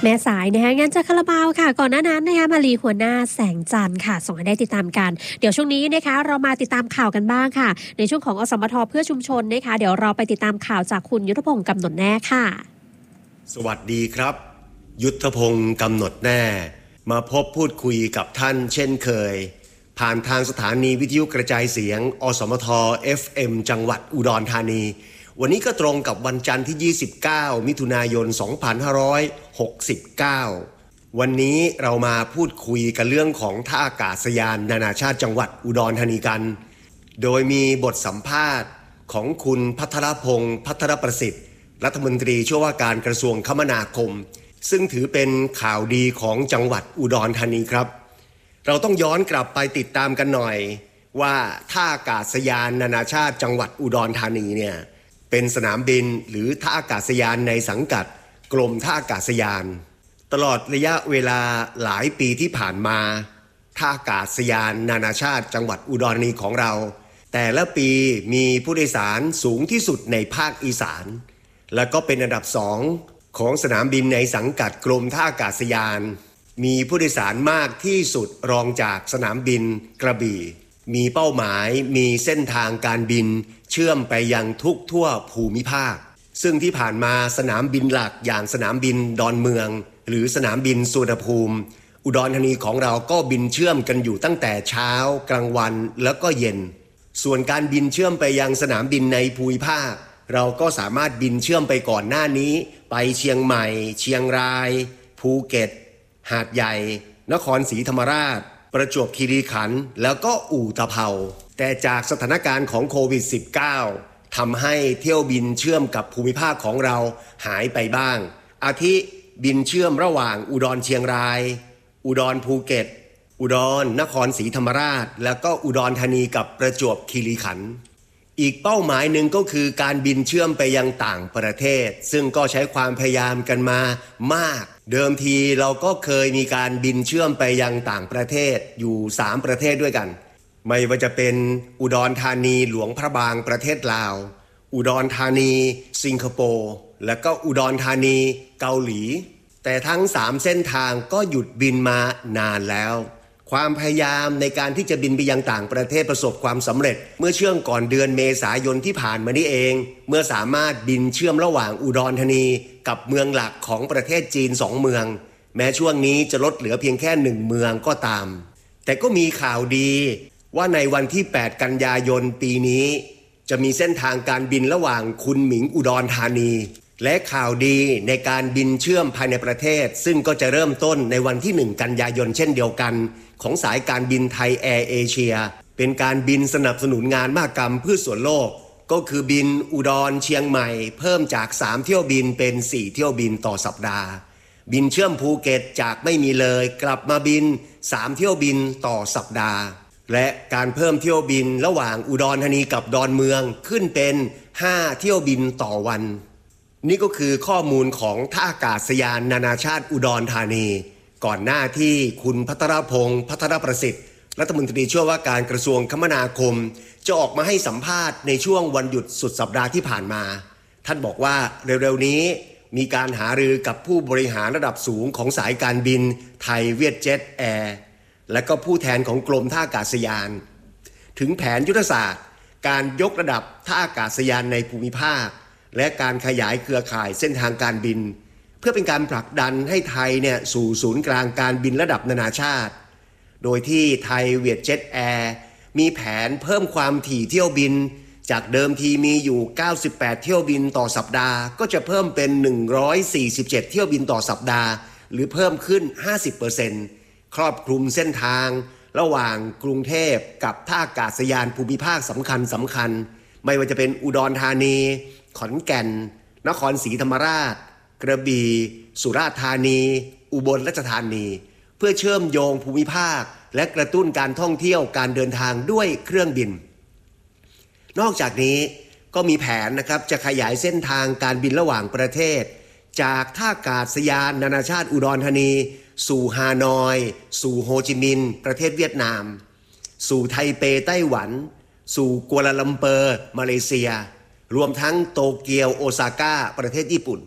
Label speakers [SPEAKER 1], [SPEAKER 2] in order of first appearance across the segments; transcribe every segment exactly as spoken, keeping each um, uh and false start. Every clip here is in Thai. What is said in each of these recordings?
[SPEAKER 1] แม่สายนะคะงานจากคาราบาวค่ะก่อนหน้านั้นนะคะมาลีหัวหน้าแสงจันทร์ค่ะส่งให้ได้ติดตามกันเดี๋ยวช่วงนี้นะคะเรามาติดตามข่าวกันบ้างค่ะในช่วงของอสมทเพื่อชุมชนนะคะเดี๋ยวเราไปติดตามข่าวจากคุณยุทธพงศ์กำหนดแน่ค่ะ
[SPEAKER 2] สวัสดีครับยุทธพงศ์กำหนดแน่มาพบพูดคุยกับท่านเช่นเคยผ่านทางสถานีวิทยุกระจายเสียงอสมท เอฟ เอ็ม จังหวัดอุดรธานีวันนี้ก็ตรงกับวันจันทร์ที่ยี่สิบเก้ามิถุนายนสองพันห้าร้อยหกสิบเก้าวันนี้เรามาพูดคุยกันเรื่องของท่าอากาศยานนานาชาติจังหวัดอุดรธานีกันโดยมีบทสัมภาษณ์ของคุณภัทรพงศ์ภัทรประสิทธิ์รัฐมนตรีช่วยว่าการกระทรวงคมนาคมซึ่งถือเป็นข่าวดีของจังหวัดอุดรธานีครับเราต้องย้อนกลับไปติดตามกันหน่อยว่าท่าอากาศยานนานาชาติจังหวัดอุดรธานีเนี่ยเป็นสนามบินหรือท่าอากาศยานในสังกัดกรมท่าอากาศยานตลอดระยะเวลาหลายปีที่ผ่านมาท่าอากาศยานนานาชาติจังหวัดอุดรธานีของเราแต่ละปีมีผู้โดยสารสูงที่สุดในภาคอีสานและก็เป็นอันดับสองของสนามบินในสังกัดกรมท่าอากาศยานมีผู้โดยสารมากที่สุดรองจากสนามบินกระบี่มีเป้าหมายมีเส้นทางการบินเชื่อมไปยังทุกทั่วภูมิภาคซึ่งที่ผ่านมาสนามบินหลักอย่างสนามบินดอนเมืองหรือสนามบินสุวรรณภูมิอุดรธานีของเราก็บินเชื่อมกันอยู่ตั้งแต่เช้ากลางวันแล้วก็เย็นส่วนการบินเชื่อมไปยังสนามบินในภูมิภาคเราก็สามารถบินเชื่อมไปก่อนหน้านี้ไปเชียงใหม่เชียงรายภูเก็ตหาดใหญ่นครศรีธรรมราชประจวบคีรีขันธ์แล้วก็อู่ตะเภาแต่จากสถานการณ์ของโควิด สิบเก้า ทำให้เที่ยวบินเชื่อมกับภูมิภาคของเราหายไปบ้างอาทิบินเชื่อมระหว่างอุดรเชียงรายอุดรภูเก็ตอุดรนครศรีธรรมราชแล้วก็อุดรธานีกับประจวบคีรีขันธ์อีกเป้าหมายหนึ่งก็คือการบินเชื่อมไปยังต่างประเทศซึ่งก็ใช้ความพยายามกันมามากเดิมทีเราก็เคยมีการบินเชื่อมไปยังต่างประเทศอยู่สามประเทศด้วยกันไม่ว่าจะเป็นอุดรธานีหลวงพระบางประเทศลาวอุดรธานีสิงคโปร์และก็อุดรธานีเกาหลีแต่ทั้งสามเส้นทางก็หยุดบินมานานแล้วความพยายามในการที่จะบินไปยังต่างประเทศประสบความสำเร็จเมื่อช่วงก่อนเดือนเมษายนที่ผ่านมานี้เองเมื่อสามารถบินเชื่อมระหว่างอุดรธานีกับเมืองหลักของประเทศจีนสองเมืองแม้ช่วงนี้จะลดเหลือเพียงแค่หนึ่งเมืองก็ตามแต่ก็มีข่าวดีว่าในวันที่แปดกันยายนปีนี้จะมีเส้นทางการบินระหว่างคุนหมิงอุดรธานีและข่าวดีในการบินเชื่อมภายในประเทศซึ่งก็จะเริ่มต้นในวันที่หนึ่งกันยายนเช่นเดียวกันของสายการบินไทยแอร์เอเชียเป็นการบินสนับสนุนงานมหกรรมเพื่อส่วนโลกก็คือบินอุดรเชียงใหม่เพิ่มจากสามเที่ยวบินเป็นสี่เที่ยวบินต่อสัปดาห์บินเชื่อมภูเก็ตจากไม่มีเลยกลับมาบินสามเที่ยวบินต่อสัปดาห์และการเพิ่มเที่ยวบินระหว่างอุดรธานีกับดอนเมืองขึ้นเป็นห้าเที่ยวบินต่อวันนี่ก็คือข้อมูลของท่าอากาศยานนานาชาติอุดรธานีก่อนหน้าที่คุณภัทรพงศ์ภัทรประสิทธิ์รัฐมนตรีช่วยว่าการกระทรวงคมนาคมจะออกมาให้สัมภาษณ์ในช่วงวันหยุดสุดสัปดาห์ที่ผ่านมาท่านบอกว่าเร็วๆนี้มีการหารือกับผู้บริหารระดับสูงของสายการบินไทยเวียดเจ็ตแอร์และก็ผู้แทนของกรมท่าอากาศยานถึงแผนยุทธศาสตร์การยกระดับท่าอากาศยานในภูมิภาคและการขยายเครือข่ายเส้นทางการบินเพื่อเป็นการผลักดันให้ไทยเนี่ยสู่ศูนย์กลางการบินระดับนานาชาติโดยที่ไทยเวียดเจ็ตแอร์มีแผนเพิ่มความถี่เที่ยวบินจากเดิมทีมีอยู่เก้าสิบแปดเที่ยวบินต่อสัปดาห์ก็จะเพิ่มเป็นหนึ่งร้อยสี่สิบเจ็ดเที่ยวบินต่อสัปดาห์หรือเพิ่มขึ้น ห้าสิบเปอร์เซ็นต์ ครอบคลุมเส้นทางระหว่างกรุงเทพกับท่าอากาศยานภูมิภาคสำคัญสำคัญไม่ว่าจะเป็นอุดรธานีขอนแก่นนครศรีธรรมราชกระบี่สุราษฎร์ธานีอุบลราชธานีเพื่อเชื่อมโยงภูมิภาคและกระตุ้นการท่องเที่ยวการเดินทางด้วยเครื่องบินนอกจากนี้ก็มีแผนนะครับจะขยายเส้นทางการบินระหว่างประเทศจากท่าอากาศยานนานาชาติอุดรธานีสู่ฮานอยสู่โฮจิมินห์ประเทศเวียดนามสู่ไทเปไต้หวันสู่กัวลาลัมเปอร์มาเลเซียรวมทั้งโตเกียวโอซาก้าประเทศญี่ปุ่น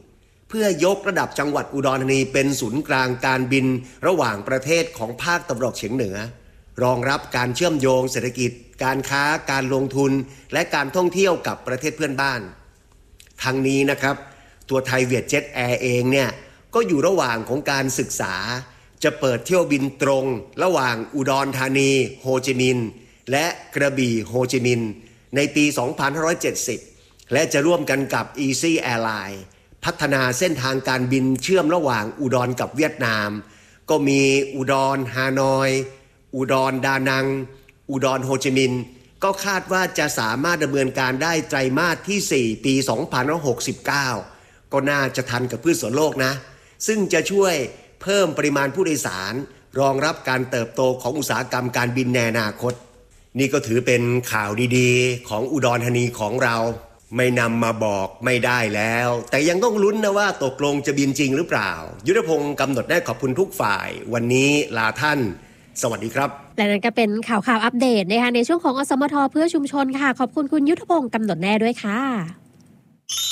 [SPEAKER 2] เพื่อยกระดับจังหวัดอุดรธานีเป็นศูนย์กลางการบินระหว่างประเทศของภาคตะวันออกเฉียงเหนือรองรับการเชื่อมโยงเศรษฐกิจการค้าการลงทุนและการท่องเที่ยวกับประเทศเพื่อนบ้านทั้งนี้นะครับตัวไทยเวียดเจ็ตแอร์เองเนี่ยก็อยู่ระหว่างของการศึกษาจะเปิดเที่ยวบินตรงระหว่างอุดรธานีโฮจิมินห์และกระบี่โฮจิมินห์ในปี สองพันห้าร้อยเจ็ดสิบ และจะร่วมกันกับ Easy Airline พัฒนาเส้นทางการบินเชื่อมระหว่างอุดรกับเวียดนามก็มีอุดรฮานอยอุดรดานังอุดรโฮจิมินห์ก็คาดว่าจะสามารถดำเนินการได้ไตรมาสที่สี่ปีสองพันห้าร้อยหกสิบเก้าก็น่าจะทันกับพืชสวนโลกนะซึ่งจะช่วยเพิ่มปริมาณผู้โดยสารรองรับการเติบโตของอุตสาหกรรมการบินในอนาคตนี่ก็ถือเป็นข่าวดีๆของอุดรธานีของเราไม่นำมาบอกไม่ได้แล้วแต่ยังต้องลุ้นนะว่าตกลงจะบินจริงหรือเปล่ายุทธพงศ์กำหนดได้ขอบคุณทุกฝ่ายวันนี้ลาท่านสวัสดีครับ
[SPEAKER 1] และนั่นก็เป็นข่าวข่าวอัปเดตนะคะในช่วงของอสมทเพื่อชุมชนค่ะขอบคุณคุณยุทธพงศ์กำหนดแน่ด้วยค่ะ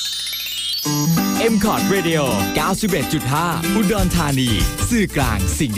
[SPEAKER 3] เอ็ม คอร์ด Radio เก้าสิบเอ็ดจุดห้า อุดรธานีสื่อกลางสิ่ง